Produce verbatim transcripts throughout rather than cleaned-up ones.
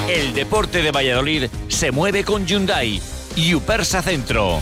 El deporte de Valladolid se mueve con Hyundai y Upersa Centro.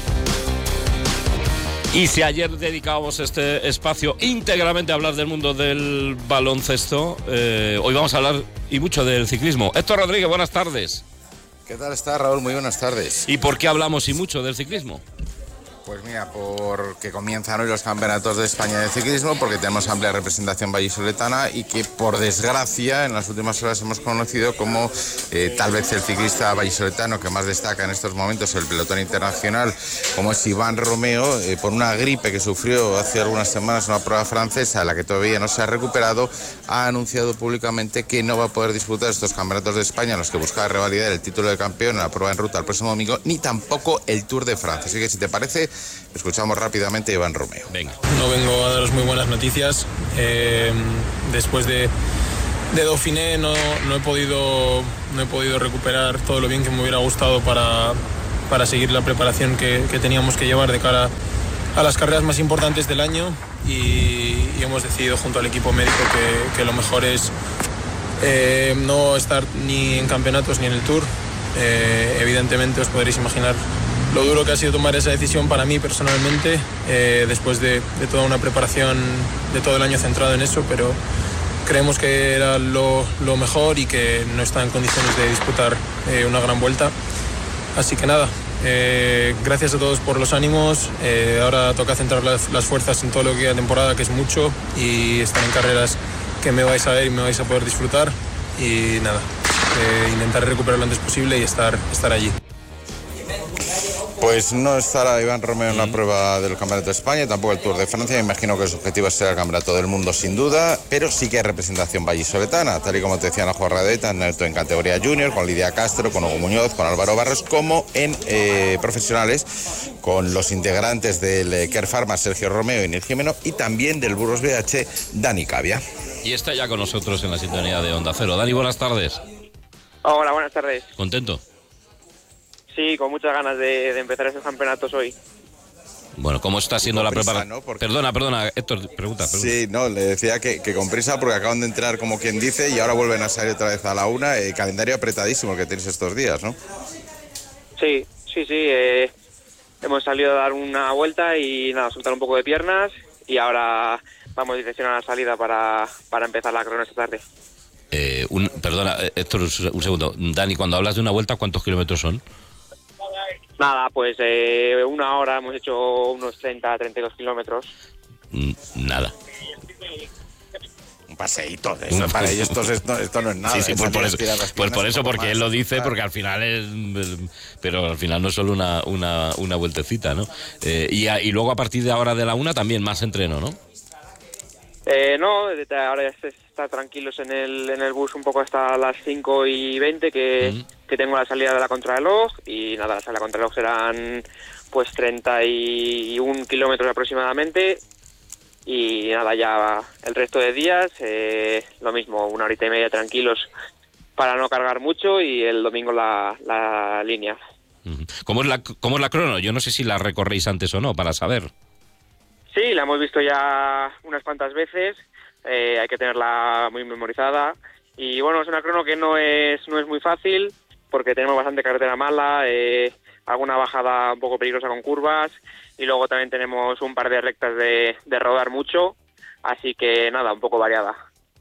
Y si ayer dedicábamos este espacio íntegramente a hablar del mundo del baloncesto, eh, hoy vamos a hablar y mucho del ciclismo. Héctor Rodríguez, buenas tardes. ¿Qué tal está, Raúl? Muy buenas tardes. ¿Y por qué hablamos y mucho del ciclismo? Pues mira, porque comienzan hoy los campeonatos de España de ciclismo, porque tenemos amplia representación vallisoletana y que por desgracia en las últimas horas hemos conocido como eh, tal vez el ciclista vallisoletano que más destaca en estos momentos el pelotón internacional, como es Iván Romeo, eh, por una gripe que sufrió hace algunas semanas en una prueba francesa a la que todavía no se ha recuperado, ha anunciado públicamente que no va a poder disputar estos campeonatos de España en los que buscaba revalidar el título de campeón en la prueba en ruta el próximo domingo, ni tampoco el Tour de Francia. Así que si te parece, escuchamos rápidamente a Iván Romeo. Venga. No vengo a daros muy buenas noticias. Eh, después de, de Dauphiné no, no, he podido, no he podido recuperar todo lo bien que me hubiera gustado para, para seguir la preparación que, que teníamos que llevar de cara a las carreras más importantes del año y, y hemos decidido junto al equipo médico que, que lo mejor es eh, no estar ni en campeonatos ni en el Tour. Eh, evidentemente os podréis imaginar lo duro que ha sido tomar esa decisión para mí personalmente, eh, después de, de toda una preparación de todo el año centrado en eso, pero creemos que era lo, lo mejor y que no está en condiciones de disputar eh, una gran vuelta. Así que nada, eh, gracias a todos por los ánimos. Eh, ahora toca centrar las, las fuerzas en todo lo que queda de temporada, que es mucho, y estar en carreras que me vais a ver y me vais a poder disfrutar. Y nada, eh, intentar recuperar lo antes posible y estar, estar allí. Pues no estará Iván Romeo en la prueba del Campeonato de España, tampoco el Tour de Francia. Me imagino que su objetivo será el Campeonato del Mundo sin duda, pero sí que hay representación vallisoletana, tal y como te decía Ana Juarradeta, tanto en categoría junior, con Lidia Castro, con Hugo Muñoz, con Álvaro Barros, como en eh, profesionales, con los integrantes del eh, Care Pharma, Sergio Romeo y Nil Jimeno, y también del Burgos B H, Dani Cavia. Y está ya con nosotros en la sintonía de Onda Cero. Dani, buenas tardes. Hola, buenas tardes. ¿Contento? Sí, con muchas ganas de, de empezar esos campeonatos hoy. Bueno, ¿cómo está siendo la preparación? ¿No? Porque... Perdona, perdona, Héctor, pregunta, pregunta. Sí, no, le decía que, que con prisa porque acaban de entrar como quien dice y ahora vuelven a salir otra vez a la una. Eh, calendario apretadísimo el que tenéis estos días, ¿no? Sí, sí, sí. Eh, hemos salido a dar una vuelta y nada, soltar un poco de piernas y ahora vamos dirección a la salida para, para empezar la crono esta tarde. Eh, un, perdona, Héctor, un segundo. Dani, cuando hablas de una vuelta, ¿cuántos kilómetros son? Nada, pues eh, una hora hemos hecho unos treinta, treinta y dos kilómetros. Nada. Un paseíto de eso, para ellos esto, esto, esto no es nada. Sí, sí, pues por eso, pues por eso porque él lo dice, porque al final es... Pero al final no es solo una, una, una vueltecita, ¿no? Eh, y, a, y luego a partir de ahora de la una también más entreno, ¿no? Eh, no, ahora ya está tranquilos en el, en el bus un poco hasta las cinco y veinte que, mm. que tengo la salida de la contrarreloj y nada, la salida de la contrarreloj serán pues treinta y un kilómetros aproximadamente y nada, ya el resto de días eh, lo mismo, una horita y media tranquilos para no cargar mucho y el domingo la, la línea. ¿Cómo es la, cómo es la crono? Yo no sé si la recorréis antes o no, para saber. Sí, la hemos visto ya unas cuantas veces, eh, hay que tenerla muy memorizada y bueno, es una crono que no es no es muy fácil porque tenemos bastante carretera mala, eh, alguna bajada un poco peligrosa con curvas y luego también tenemos un par de rectas de, de rodar mucho, así que nada, un poco variada.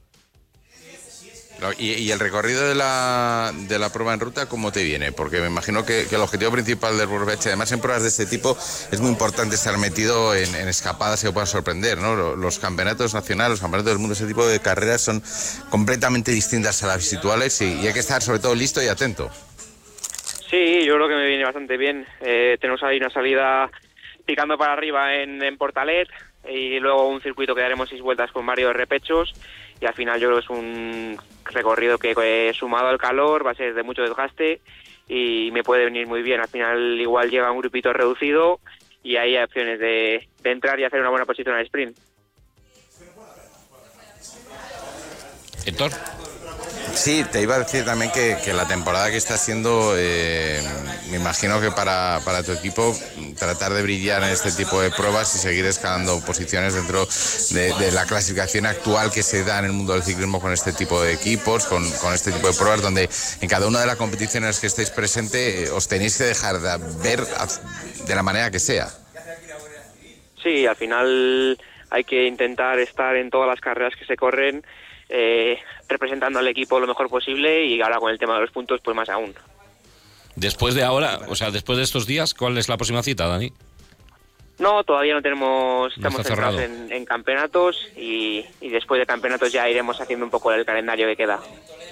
Y, y el recorrido de la, de la prueba en ruta, ¿cómo te viene? Porque me imagino que, que el objetivo principal del Burgos B H, además en pruebas de este tipo, es muy importante estar metido en, en escapadas que puedan sorprender, ¿no? Los campeonatos nacionales, los campeonatos del mundo, ese tipo de carreras son completamente distintas a las habituales y, y hay que estar sobre todo listo y atento. Sí, yo creo que me viene bastante bien. Eh, tenemos ahí una salida picando para arriba en, en Portalet y luego un circuito que daremos seis vueltas con varios repechos. Y al final yo creo que es un recorrido que eh, sumado al calor va a ser de mucho desgaste y me puede venir muy bien. Al final igual llega un grupito reducido y ahí hay opciones de, de entrar y hacer una buena posición al sprint. Héctor. Sí, te iba a decir también que, que la temporada que está siendo, eh, me imagino que para, para tu equipo, tratar de brillar en este tipo de pruebas y seguir escalando posiciones dentro de, de la clasificación actual que se da en el mundo del ciclismo con este tipo de equipos, con, con este tipo de pruebas, donde en cada una de las competiciones que estéis presente os tenéis que dejar de ver de la manera que sea. Sí, al final hay que intentar estar en todas las carreras que se corren, eh, representando al equipo lo mejor posible, y ahora con el tema de los puntos pues más aún. Después de ahora, o sea, después de estos días, ¿cuál es la próxima cita, Dani? No, todavía no tenemos, No estamos está centrados cerrado. en, en campeonatos, y, y después de campeonatos ya iremos haciendo un poco el calendario que queda.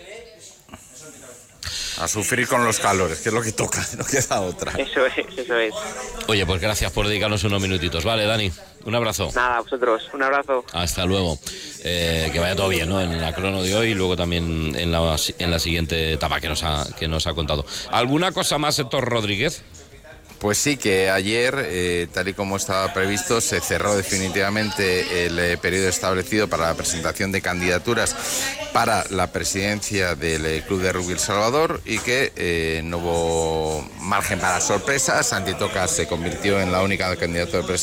A sufrir con los calores, que es lo que toca, no queda otra. Eso es, eso es. Oye, pues gracias por dedicarnos unos minutitos. Vale, Dani, un abrazo. Nada, a vosotros, un abrazo. Hasta luego. Eh, que vaya todo bien, ¿no? En la crono de hoy y luego también en la, en la siguiente etapa que nos ha, que nos ha contado. ¿Alguna cosa más, Héctor Rodríguez? Pues sí, que ayer, eh, tal y como estaba previsto, se cerró definitivamente el eh, periodo establecido para la presentación de candidaturas para la presidencia del eh, Club de Rugby El Salvador, y que eh, no hubo margen para sorpresas. Santi Tocas se convirtió en la única candidata de presidencia